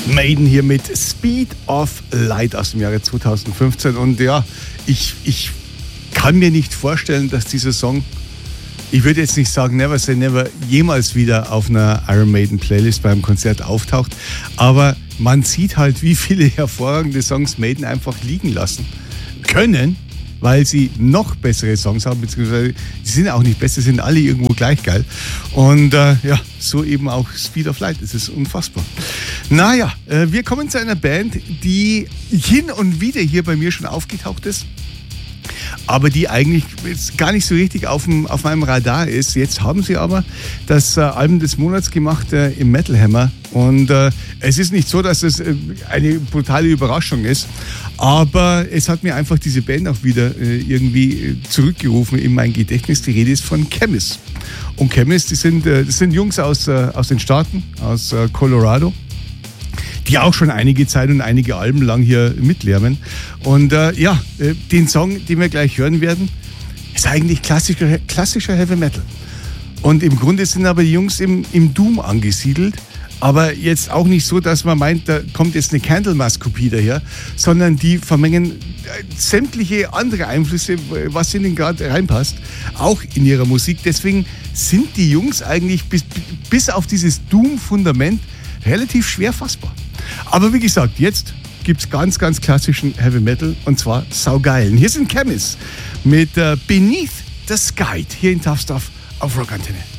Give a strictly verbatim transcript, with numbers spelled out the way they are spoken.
Maiden hier mit Speed of Light aus dem Jahre zweitausendfünfzehn. Und ja, ich, ich kann mir nicht vorstellen, dass dieser Song, ich würde jetzt nicht sagen Never Say Never, jemals wieder auf einer Iron Maiden Playlist beim Konzert auftaucht. Aber man sieht halt, wie viele hervorragende Songs Maiden einfach liegen lassen können, weil sie noch bessere Songs haben, beziehungsweise die sind auch nicht besser, sind alle irgendwo gleich geil. Und äh, ja, so eben auch Speed of Light, das ist unfassbar. Naja, äh, wir kommen zu einer Band, die hin und wieder hier bei mir schon aufgetaucht ist, aber die eigentlich jetzt gar nicht so richtig auf, dem, auf meinem Radar ist. Jetzt haben sie aber das äh, Album des Monats gemacht äh, im Metal Hammer. Und äh, es ist nicht so, dass es äh, eine brutale Überraschung ist, aber es hat mir einfach diese Band auch wieder äh, irgendwie äh, zurückgerufen in mein Gedächtnis. Die Rede ist von Chemist. Und Chemist, die sind, äh, das sind Jungs aus, äh, aus den Staaten, aus äh, Colorado, die auch schon einige Zeit und einige Alben lang hier mitlärmen. Und äh, ja, äh, den Song, den wir gleich hören werden, ist eigentlich klassischer, klassischer Heavy Metal. Und im Grunde sind aber die Jungs im, im Doom angesiedelt. Aber jetzt auch nicht so, dass man meint, da kommt jetzt eine Candlemass-Kopie daher, sondern die vermengen äh, sämtliche andere Einflüsse, was ihnen gerade reinpasst, auch in ihrer Musik. Deswegen sind die Jungs eigentlich bis, bis auf dieses Doom-Fundament relativ schwer fassbar. Aber wie gesagt, jetzt gibt es ganz, ganz klassischen Heavy Metal und zwar saugeilen. Hier sind Chemist mit äh, Beneath the Sky hier in Tough Stuff auf Rock Antenne.